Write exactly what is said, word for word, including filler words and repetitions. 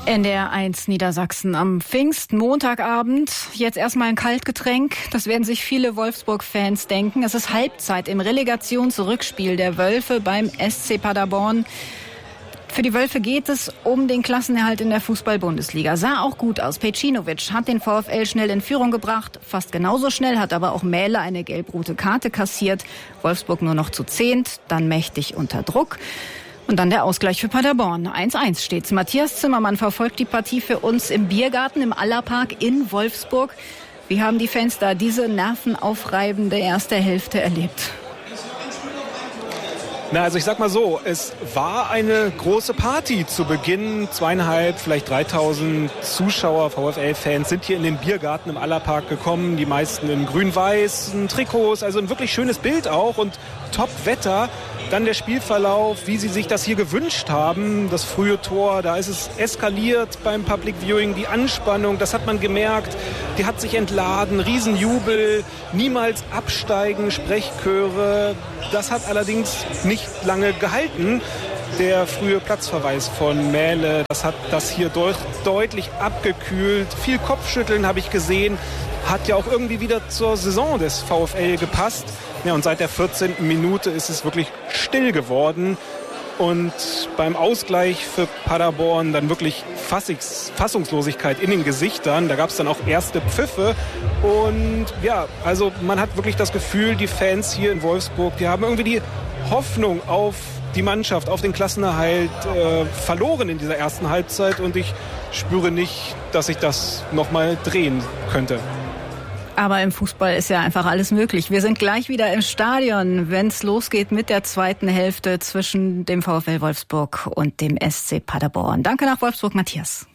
N D R eins Niedersachsen am Pfingstmontagabend. Jetzt erstmal ein Kaltgetränk. Das werden sich viele Wolfsburg-Fans denken. Es ist Halbzeit im Relegationsrückspiel der Wölfe beim S C Paderborn. Für die Wölfe geht es um den Klassenerhalt in der Fußball-Bundesliga. Sah auch gut aus. Pejcinovic hat den VfL schnell in Führung gebracht. Fast genauso schnell hat aber auch Mähle eine gelb-rote Karte kassiert. Wolfsburg nur noch zu zehnt, dann mächtig unter Druck. Und dann der Ausgleich für Paderborn. eins eins steht's. Matthias Zimmermann verfolgt die Partie für uns im Biergarten im Allerpark in Wolfsburg. Wie haben die Fans da diese nervenaufreibende erste Hälfte erlebt? Na, also ich sag mal so, es war eine große Party zu Beginn. Zweieinhalb, vielleicht dreitausend Zuschauer, VfL-Fans sind hier in den Biergarten im Allerpark gekommen. Die meisten in grün-weißen Trikots, also ein wirklich schönes Bild auch und Top-Wetter. Dann der Spielverlauf, wie sie sich das hier gewünscht haben. Das frühe Tor, da ist es eskaliert beim Public Viewing. Die Anspannung, das hat man gemerkt. Die hat sich entladen, Riesenjubel, niemals absteigen, Sprechchöre. Das hat allerdings nicht lange gehalten. Der frühe Platzverweis von Mähle, das hat das hier de- deutlich abgekühlt. Viel Kopfschütteln habe ich gesehen. Hat ja auch irgendwie wieder zur Saison des VfL gepasst. Ja, und seit der vierzehnten Minute ist es wirklich still geworden. Und beim Ausgleich für Paderborn dann wirklich Fassungs- Fassungslosigkeit in den Gesichtern. Da gab es dann auch erste Pfiffe. Und ja, also man hat wirklich das Gefühl, die Fans hier in Wolfsburg, die haben irgendwie die Hoffnung auf die Mannschaft, auf den Klassenerhalt äh, verloren in dieser ersten Halbzeit. Und ich spüre nicht, dass sich das nochmal drehen könnte. Aber im Fußball ist ja einfach alles möglich. Wir sind gleich wieder im Stadion, wenn es losgeht mit der zweiten Hälfte zwischen dem VfL Wolfsburg und dem S C Paderborn. Danke nach Wolfsburg, Matthias.